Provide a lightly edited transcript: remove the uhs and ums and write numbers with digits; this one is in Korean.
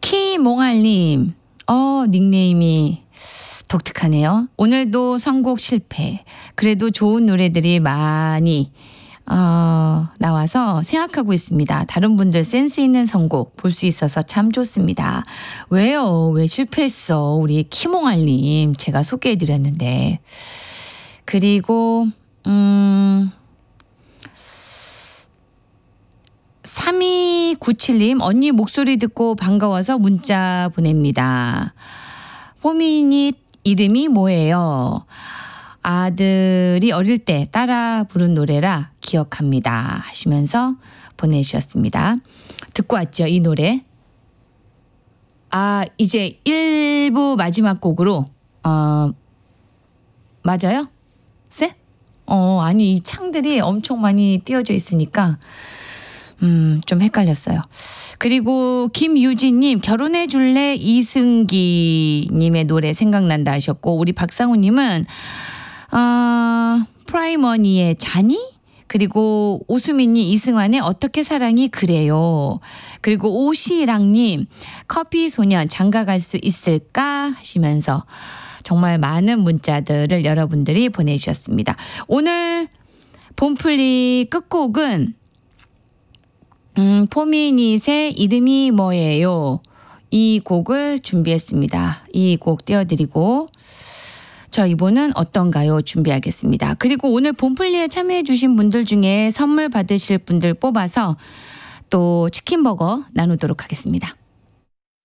키몽알님, 닉네임이 독특하네요. 오늘도 선곡 실패. 그래도 좋은 노래들이 많이 나와서 생각하고 있습니다. 다른 분들 센스 있는 선곡 볼 수 있어서 참 좋습니다. 왜요? 왜 실패했어? 우리 키몽알님 제가 소개해드렸는데. 그리고 3297님 언니 목소리 듣고 반가워서 문자 보냅니다. 포미닛 이름이 뭐예요? 아들이 어릴 때 따라 부른 노래라 기억합니다 하시면서 보내주셨습니다. 듣고 왔죠, 이 노래. 이제 1부 마지막 곡으로 맞아요? 쎄? 아니 이 창들이 엄청 많이 띄어져 있으니까 좀 헷갈렸어요. 그리고 김유진님 결혼해 줄래 이승기님의 노래 생각난다 하셨고, 우리 박상우님은 프라이머니의 자니? 그리고 오수민이 이승환의 어떻게 사랑이 그래요. 그리고 오시랑님 커피 소년 장가갈 수 있을까 하시면서 정말 많은 문자들을 여러분들이 보내주셨습니다. 오늘 봄플리 끝곡은 포미닛의 이름이 뭐예요? 이 곡을 준비했습니다. 이 곡 띄워드리고 저 이번은 어떤가요? 준비하겠습니다. 그리고 오늘 봄플리에 참여해 주신 분들 중에 선물 받으실 분들 뽑아서 또 치킨버거 나누도록 하겠습니다.